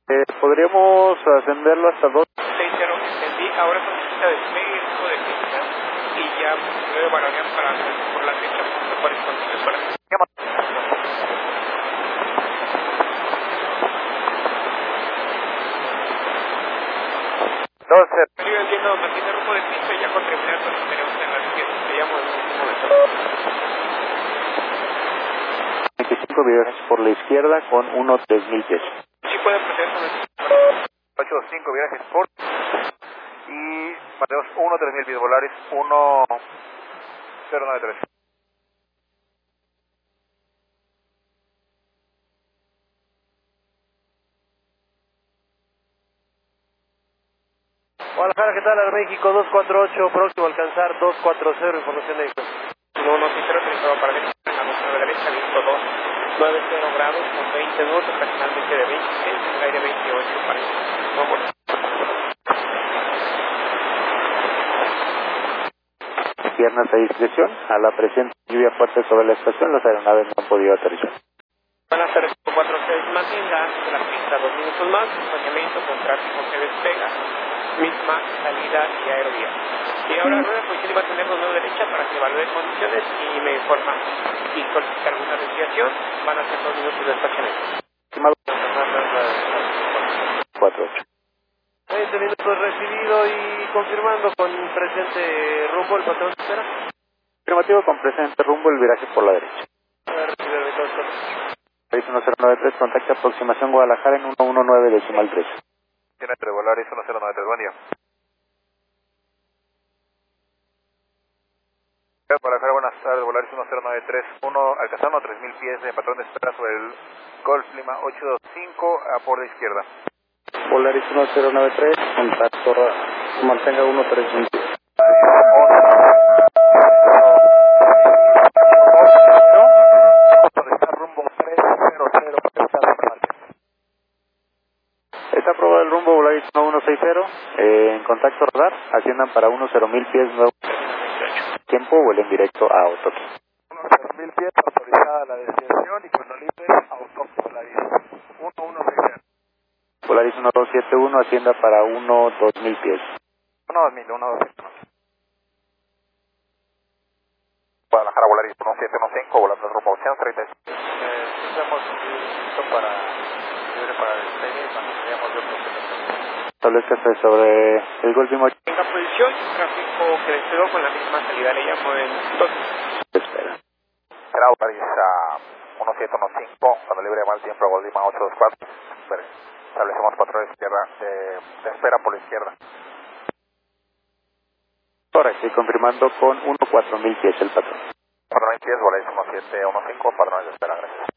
Podríamos ascenderlo hasta 260, entendí. Ahora son cita de México de Cristal y ya puede valorar para por la fecha correspondiente para. Yo entiendo, mantiene rumbo de pista y ya con terminar pues tenemos en la izquierda. Le llamo en un momento. 25 viajes por la izquierda con 1-3000 pies. Sí puede proceder con el 85 viajes por y mantenemos 1-3000 pies volares 1093. Guadalajara, ¿qué tal? Aeroméxico 248, próximo a alcanzar 240, información de Héctor. No, cero autorizado para derecha, en la búsqueda de derecha, viento 2, 90 grados con 20 nudos, ocasionalmente de 26, el aire 28 para vamos. Piernas a discreción. A la presente lluvia fuerte sobre la estación, las aeronaves no han podido aterrizar. Van a ser 46 mantenga de la pista 2 minutos más, acompañamiento con tráfico que despega, misma salida y aerovía. Y ahora rueda posición va a tener dos derecha para que evalúe condiciones y me informa si solicita alguna desviación, van a ser 2 minutos de estacionamiento. Estimado 48. 20 minutos recibido y confirmando con presente rumbo, el patrón se espera. Afirmativo con presente rumbo, el viraje por la derecha. Recibido el 1093, contacto aproximación Guadalajara en 119.3. Tiene entre Volaris 1093, buen día. Guadalajara, buenas tardes, Volaris 1093, alcanzando a 3000 pies de patrón de espera sobre el Golf Lima 825 a por la izquierda. Volaris 1093, contacto, mantenga 135. Está aprobado el rumbo Volaris 1160, en contacto radar, asciendan para 10.000 pies nuevo. Tiempo, vuelen directo a Autoki. 10.000 pies, autorizada la desviación y cuando libre, Autoki Volaris 1160. Volaris 1271, ascienda para 2.000 pies. 1200. Guadalajara, Volaris 1715, volando rumbo 835. Estamos listos para libre para el despegue cuando tengamos de otros. Establezcase sobre el Golf Lima 8. En la posición, tráfico que despegó con la misma salida, le llamo en 2. Espera. Será Volaris 1715, cuando libre mal tiempo, Golf Lima 824. Establecemos patrón de izquierda, de espera por la izquierda. Correcto, y confirmando con 4.000 pies el patrón. Patrón de pies, Volaris 1715, patrón de espera, gracias.